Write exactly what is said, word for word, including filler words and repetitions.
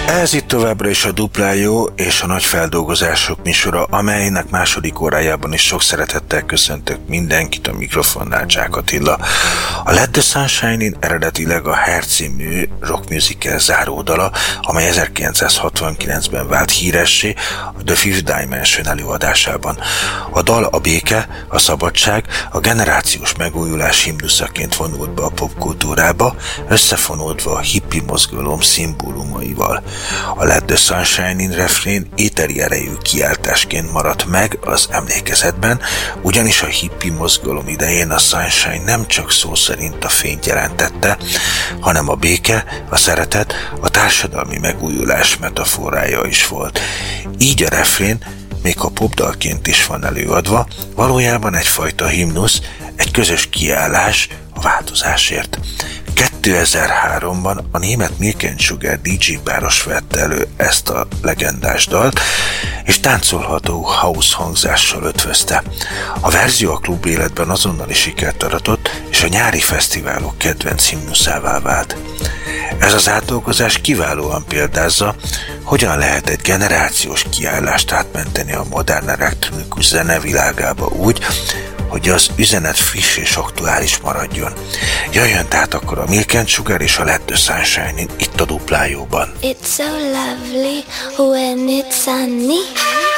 Ez itt továbbra is a Duplájó és a nagy feldolgozások műsora, amelynek második órájában is sok szeretettel köszöntök mindenkit, a mikrofonnál Csák Attila. A Let the Sunshine-in eredetileg a Hair című rock musical záródala, amely ezerkilencszázhatvankilencben vált híressé a The Fifth Dimension előadásában. A dal a béke, a szabadság, a generációs megújulás himnuszaként vonult be a popkultúrába, összefonódva a hippi mozgalom szimbólumaival. A Let the Sunshine-in refrén éteri erejű kiáltásként maradt meg az emlékezetben, ugyanis a hippi mozgalom idején a Sunshine nem csak szó szerint a fényt jelentette, hanem a béke, a szeretet, a társadalmi megújulás metaforája is volt. Így a refrén, még ha popdalként is van előadva, valójában egyfajta himnusz, egy közös kiállás a változásért. kétezer-háromban a német Milk and Sugar dé dzsé páros vette elő ezt a legendás dalt, és táncolható house hangzással ötvözte. A verzió a klub életben azonnali sikert aratott, és a nyári fesztiválok kedvenc himnuszává vált. Ez az átdolgozás kiválóan példázza, hogyan lehet egy generációs kiállást átmenteni a modern elektronikus zene világába úgy, hogy az üzenet friss és aktuális maradjon. Jöjjön tehát akkor a Milk and Sugar és a Let the Sunshine itt a Duplájóban. It's so lovely when it's sunny.